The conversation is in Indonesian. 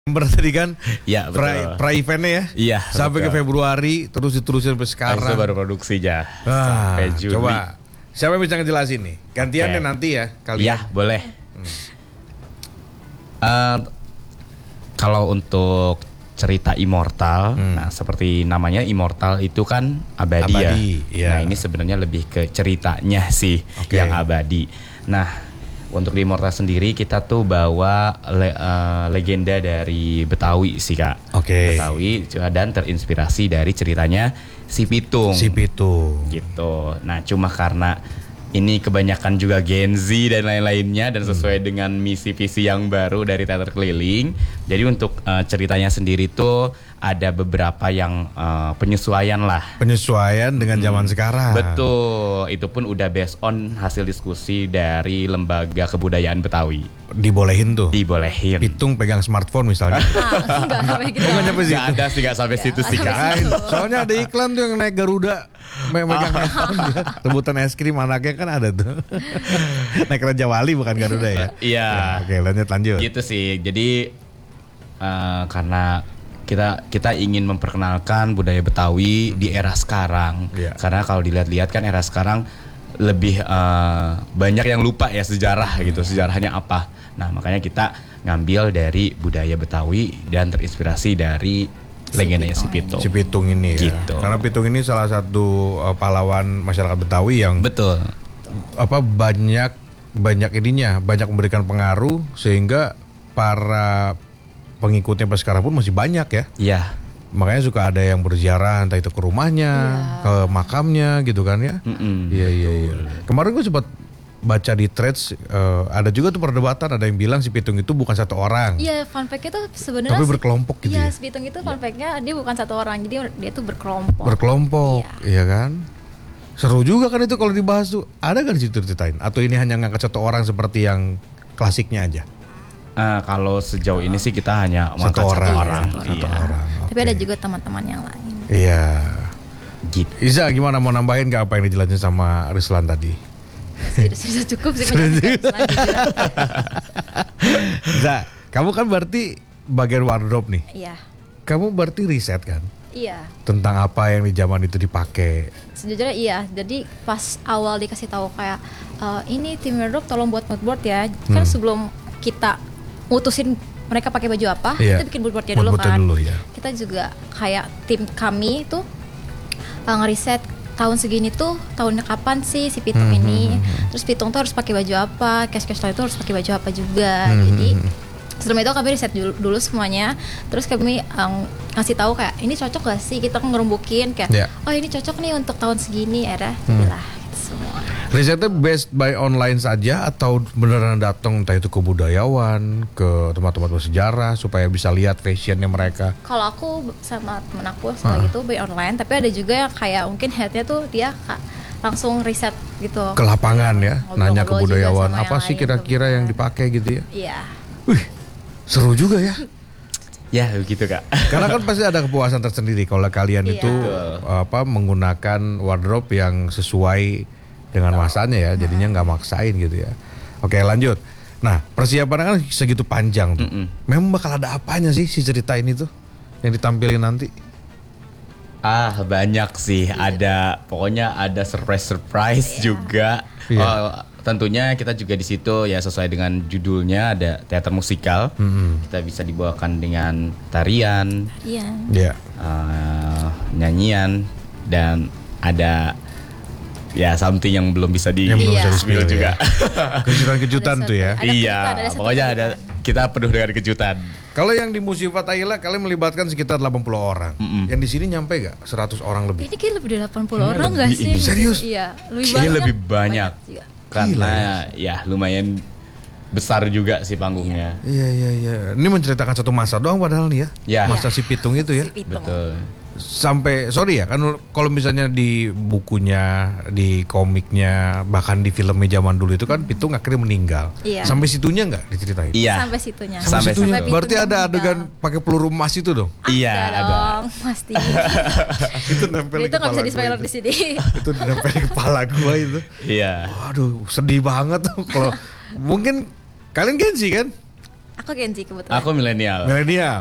Tadi kan Iya betul. pra-eventnya ya. Iya. Sampai ke betul. Februari terus diterusin sampai sekarang. Itu baru produksinya. Sampai Juli. Coba siapa yang bisa ngejelasin nih? Gantian deh nanti ya kalian. Iya boleh. Kalau untuk cerita immortal, nah seperti namanya immortal itu kan abadi ya. Iya. Nah ini sebenarnya lebih ke ceritanya sih yang abadi. Nah untuk di immortal sendiri kita tuh bawa legenda dari Betawi sih Kak. Betawi dan terinspirasi dari ceritanya Si Pitung. Si Pitung. Gitu. Nah cuma karena ini kebanyakan juga Gen Z dan lain-lainnya dan sesuai dengan misi visi yang baru dari teater keliling. Jadi untuk ceritanya sendiri tuh ada beberapa yang penyesuaian lah. Penyesuaian dengan zaman sekarang. Betul, itu pun udah based on hasil diskusi dari Lembaga Kebudayaan Betawi. Dibolehin tuh. Dibolehin. Pitung pegang smartphone misalnya. Enggak sampai gitu. Gak ada sih, gak sampai situ sih Kak. Soalnya ada iklan tuh yang naik Garuda megang handphone dia. Rebutan es krim anaknya kan ada tuh. Naik Raja Wali bukan Garuda ya. Iya. Oke, lanjut. Gitu sih. Jadi karena kita ingin memperkenalkan budaya Betawi di era sekarang. Karena kalau dilihat-lihat kan era sekarang lebih banyak yang lupa ya sejarah gitu. Sejarahnya apa. Nah makanya kita ngambil dari budaya Betawi dan terinspirasi dari legendanya Si Pitung. Si Pitung ini ya. Gitu. Karena Pitung ini salah satu pahlawan masyarakat Betawi yang betul. Banyak ininya, banyak memberikan pengaruh sehingga para pengikutnya sampai sekarang pun masih banyak ya. Iya. Makanya suka ada yang berziarah entah itu ke rumahnya, ke makamnya gitu kan ya. Iya. Kemarin gue sempat baca di threads ada juga tuh perdebatan, ada yang bilang Si Pitung itu bukan satu orang. Iya, fun fact-nya tuh sebenarnya tapi berkelompok gitu. Iya, Si Pitung itu fun fact-nya dia bukan satu orang, jadi dia tuh berkelompok. Berkelompok, iya kan? Seru juga kan itu kalau dibahas tuh. Ada kan di situ ceritain? Atau ini hanya ngangkat satu orang seperti yang klasiknya aja? Kalau sejauh ini sih kita hanya satu orang. Tapi ada juga teman-teman yang lain. Iya. Gitu. Iza gimana, mau nambahin gak apa yang dijelasin sama Rislan tadi? Sudah cukup sih. Iza, kamu kan berarti bagian wardrobe nih. Iya. Kamu berarti riset kan? Iya. Tentang apa yang di zaman itu dipakai. Sejujurnya iya. Jadi pas awal dikasih tahu kayak ini tim wardrobe tolong buat moodboard ya. Kan sebelum kita mutusin mereka pakai baju apa, kita bikin moodboardnya dulu kan. Kita juga kayak tim kami tuh ngeriset tahun segini tuh tahunnya kapan sih Si Pitung ini. Terus Pitung tuh harus pakai baju apa, Kes-kes itu harus pakai baju apa juga. Jadi sebelum itu kami riset dulu semuanya. Terus kami ngasih tahu kayak ini cocok gak sih, kita ngerumbukin kayak oh ini cocok nih untuk tahun segini era. Jadilah gitu semua. Risetnya based by online saja atau beneran datang entah itu ke budayawan, ke tempat-tempat bersejarah supaya bisa lihat fashionnya mereka? Kalau aku sama temen aku gitu by online, tapi ada juga yang kayak mungkin headnya tuh dia langsung riset gitu. Ke lapangan ya, nanya ke budayawan apa sih kira-kira yang dipakai gitu ya? Iya. Wih, seru juga ya. Ya begitu Kak. Karena kan pasti ada kepuasan tersendiri kalau kalian itu menggunakan wardrobe yang sesuai dengan masanya ya, jadinya nggak maksain gitu ya. Oke lanjut. Nah persiapannya kan segitu panjang tuh. Memang bakal ada apanya sih si cerita ini tuh yang ditampilin nanti? Banyak sih. Ada pokoknya ada surprise juga. Tentunya kita juga di situ ya sesuai dengan judulnya ada teater musikal. Kita bisa dibawakan dengan tarian, nyanyian, dan ada ya something yang belum bisa di spill juga. Kejutan-kejutan tuh ya. Iya, pokoknya ada, kita penuh dengan kejutan. Kalau yang di Musyifa Thailand kalian melibatkan sekitar 80 orang. Yang di sini nyampe gak 100 orang lebih? Ini kayak lebih dari 80 orang gak sih? Serius? Iya, ini lebih banyak. Karena ya lumayan besar juga sih panggungnya. Iya. Ini menceritakan satu masa doang padahal nih ya. Masa Si Pitung itu ya. Betul. Sampai sorry ya kan kalau misalnya di bukunya, di komiknya, bahkan di filmnya zaman dulu itu kan Pitung akhirnya meninggal. Sampai situnya nggak diceritain? Iya. Sampai situnya. Sampai situnya. Berarti ada adegan pakai peluru emas itu dong? Iya ada. Pasti. Itu nempel di kepala. Itu nggak bisa di spoiler di sini. Itu nempel di kepala gua itu. Iya. Waduh sedih banget tuh kalau mungkin kalian Gen Z kan? Aku Gen Z kebetulan. Aku milenial.